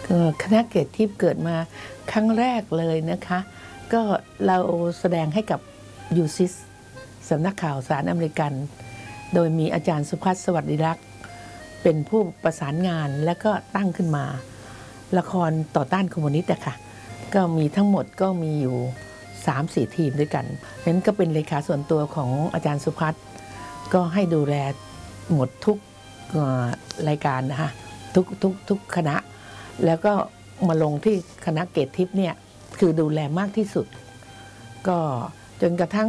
คณะเกตทิพย์เกิดมาครั้งแรกเลยนะคะก็เราแสดงให้กับยูซิสสำนักข่าวสารอเมริกันโดยมีอาจารย์สุภัสสวัสดิรักษ์เป็นผู้ประสานงานและก็ตั้งขึ้นมาละครต่อต้านคอมมิวนิสต์ค่ะก็มีทั้งหมดก็มีอยู่ 3-4 ทีมด้วยกันนั้นก็เป็นเลขาส่วนตัวของอาจารย์สุภัสก็ให้ดูแลหมดทุกรายการนะคะทุกคณะแล้วก็มาลงที่คณะเกตทิพย์เนี่ยคือดูแลมากที่สุดก็จนกระทั่ง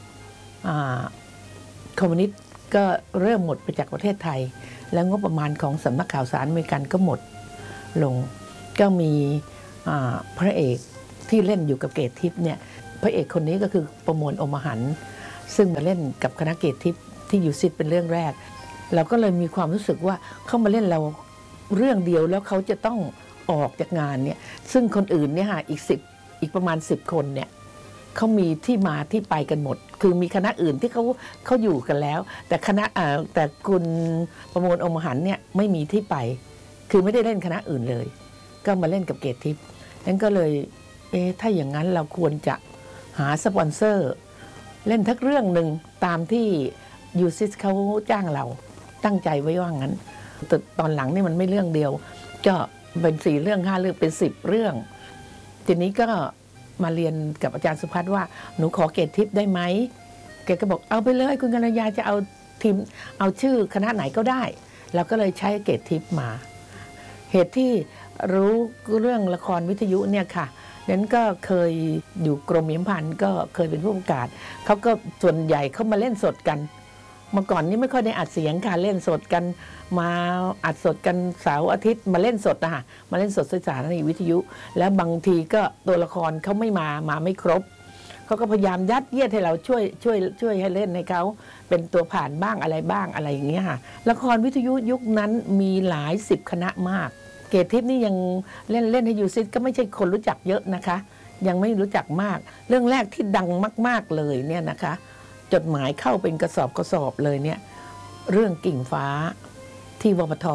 คอมมิวนิสต์ก็เริ่มหมดไปจากประเทศไทยแล้วงบประมาณของสำนักข่าวสารอเมริกันก็หมดลงก็มีพระเอกที่เล่นอยู่กับเกตทิพย์เนี่ยพระเอกคนนี้ก็คือประมวลอมหันต์ซึ่งมาเล่นกับคณะเกตทิพย์ที่ยูซิสเป็นเรื่องแรกเราก็เลยมีความรู้สึกว่าเขามาเล่นเราเรื่องเดียวแล้วเขาจะต้องออกจากงานเนี่ยซึ่งคนอื่นเนี่ยอีกประมาณ10 คนเนี่ยเขามีที่มาที่ไปกันหมดคือมีคณะอื่นที่เขาอยู่กันแล้วแต่แต่คุณประมวลอมหันต์เนี่ยไม่มีที่ไปคือไม่ได้เล่นคณะอื่นเลยก็มาเล่นกับเกตทิพย์นั้นก็เลยถ้าอย่างนั้นเราควรจะหาสปอนเซอร์เล่นทักเรื่องหนึ่งตามที่ยูซิสเขาจ้างเราตั้งใจไว้ว่างั้นแต่ตอนหลังนี่มันไม่เรื่องเดียวก็เป็น4 เรื่อง 5 เรื่องเป็น10 เรื่องทีนี้ก็มาเรียนกับอาจารย์สุภัสว่าหนูขอเกตทิพย์ได้ไหมแกก็บอกเอาไปเลยคุณกัญญาจะเอาทีมเอาชื่อคณะไหนก็ได้เราก็เลยใช้เกตทิพย์มาเหตุที่รู้เรื่องละครวิทยุเนี่ยค่ะนั้นก็เคยอยู่กรมสัมพันธ์ก็เคยเป็นผู้ประกาศเขาก็ส่วนใหญ่เขามาเล่นสดกันเมื่อก่อนนี้ไม่ค่อยได้อัดเสียงค่ะเล่นสดกันมาอัดสดกันเสาร์อาทิตย์มาเล่นสดนะคะมาเล่นสดสถานีวิทยุแล้วบางทีก็ตัวละครเขาไม่มาไม่ครบเขาก็พยายามยัดเยียดให้เราช่วยให้เล่นให้เขาเป็นตัวผ่านบ้างอะไรบ้างอะไรอย่างเงี้ยค่ะละครวิทยุยุคนั้นมีหลาย10 คณะมากเกตทิพย์นี่ยังเล่นให้ยูซิสก็ไม่ใช่คนรู้จักเยอะนะคะยังไม่รู้จักมากเรื่องแรกที่ดังมากๆเลยเนี่ยนะคะจดหมายเข้าเป็นกระสอบเลยเนี่ยเรื่องกิ่งฟ้าที่วปท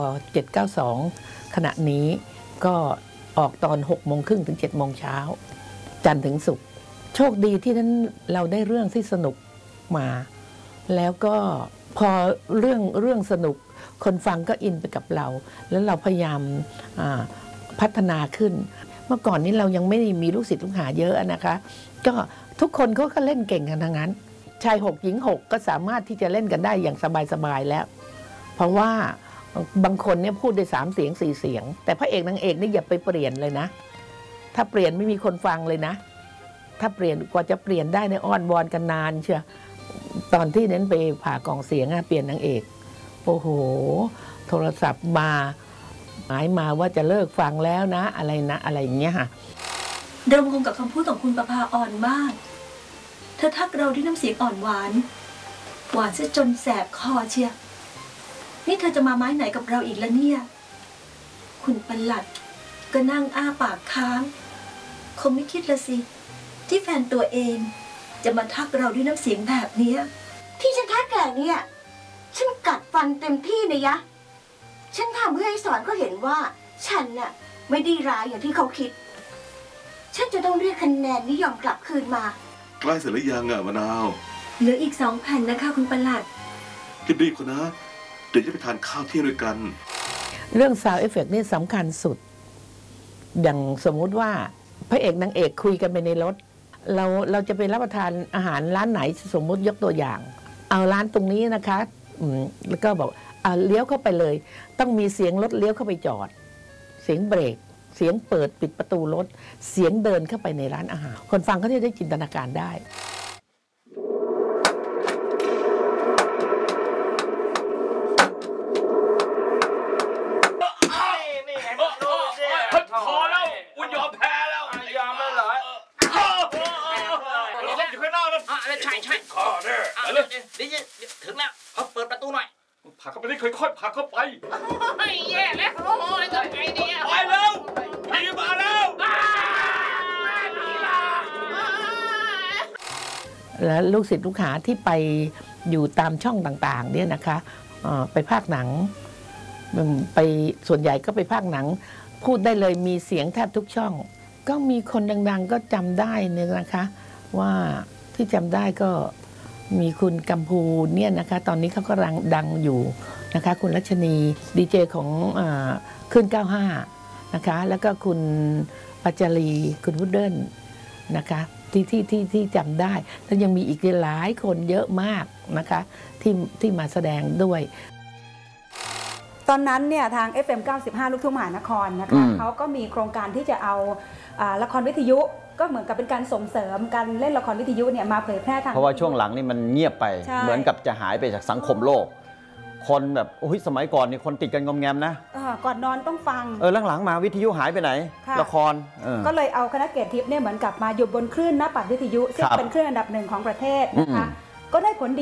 792ขณะนี้ก็ออกตอน6:30 ถึง 7:00 เช้าจันทร์ถึงศุกร์โชคดีที่นั้นเราได้เรื่องที่สนุกมาแล้วก็พอเรื่องสนุกคนฟังก็อินไปกับเราแล้วเราพยายามพัฒนาขึ้นเมื่อก่อนนี้เรายังไม่มีลูกศิษย์ลูกหาเยอะนะคะก็ทุกคนก็เล่นเก่งกันทั้งนั้นชาย6หญิง6ก็สามารถที่จะเล่นกันได้อย่างสบายๆแล้วเพราะว่าบางคนเนี่ยพูดได้3 เสียง 4 เสียงแต่พระเอกนางเอกนี่อย่าไปเปลี่ยนเลยนะถ้าเปลี่ยนไม่มีคนฟังเลยนะถ้าเปลี่ยนกว่าจะเปลี่ยนได้ในอ้อนวอนกันนานเชียวตอนที่นั้นไปผ่ากล่องเสียงเปลี่ยนนางเอกโอ้โหโทรศัพท์มาหมายมาว่าจะเลิกฟังแล้วนะอะไรอย่างเงี้ยค่ะเดิมคงกับคำพูดของคุณประภาอ่อนมากเธอทักเราด้วยน้ำเสียงอ่อนหวานซะจนแสบคอเชียนี่เธอจะมาไม้ไหนกับเราอีกละเนี่ยคุณปลัดก็นั่งอ้าปากค้างคงไม่คิดละสิที่แฟนตัวเองจะมาทักเราด้วยน้ำเสียงแบบนี้ที่ฉันทักแกเนี่ยฉันกัดฟันเต็มที่นะยะฉันทำเพื่อให้สอนก็เห็นว่าฉันน่ะไม่ได้ร้ายอย่างที่เขาคิดฉันจะต้องเรียกคะแนนนิยมกลับคืนมาใกล้เสร็จหรือยังมะนาวเหลืออีก2 แผ่นนะคะคุณปลัดรีบๆนะเดี๋ยวจะไปทานข้าวเที่ยงด้วยกันเรื่อง Sound Effect นี่สำคัญสุดอย่างสมมุติว่าพระเอกนางเอกคุยกันไปในรถเราจะไปรับประทานอาหารร้านไหนสมมุติยกตัวอย่างเอาร้านตรงนี้นะคะแล้วก็บอกเลี้ยวเข้าไปเลยต้องมีเสียงรถเลี้ยวเข้าไปจอดเสียงเบรกเสียงเปิดปิดประตูรถเสียงเดินเข้าไปในร้านอาหารคนฟังก็จะได้จินตนาการได้พอแล้วกูยอมแพ้แล้วยอมแล้วเหรอเล่นอยู่ข้างนอกนั่นใช่ข้อเนี่ยถึงแล้วเขาเปิดประตูหน่อยผลักเข้าไปนี่ค่อยๆผลักเข้าไปแย่แล้วโอ้ยตัวไงเนี่ยไปแล้วผีมาแล้วและลูกศิษย์ลูกหาที่ไปอยู่ตามช่องต่างๆเนี่ยนะคะไปภาคหนังไปส่วนใหญ่ก็ไปภาคหนังพูดได้เลยมีเสียงแทบทุกช่อง ก็มีคนดังๆก็จำได้เนี่ยนะคะว่าที่จำได้ก็มีคุณกัมพูเนี่ยนะคะตอนนี้เขาก็ดังอยู่นะคะคุณรัชนีดีเจของขึ้น 95 นะคะแล้วก็คุณปัจจารีคุณพุดเดิ้ลนะคะที่จำได้แล้วยังมีอีกหลายคนเยอะมากนะคะที่มาแสดงด้วยตอนนั้นเนี่ยทาง FM 95 ลูกทุ่งมหานครนะคะเขาก็มีโครงการที่จะเอาละครวิทยุก็เหมือนกับเป็นการส่งเสริมการเล่นละครวิทยุเนี่ยมาเผยแพร่ทางเพราะว่าช่วงหลังนี่มันเงียบไปเหมือนกับจะหายไปจากสังคมโลกคนแบบโอ้ยสมัยก่อนนี่คนติดกันงอมแงมนะก่อนนอนต้องฟังหลังๆมาวิทยุหายไปไหนละครก็เลยเอาคณะเกตทิพย์เนี่ยเหมือนกับมาอยู่บนคลื่นหน้าปัดวิทยุซึ่งเป็นคลื่นอันดับ 1ของประเทศนะคะก็ได้ผลดี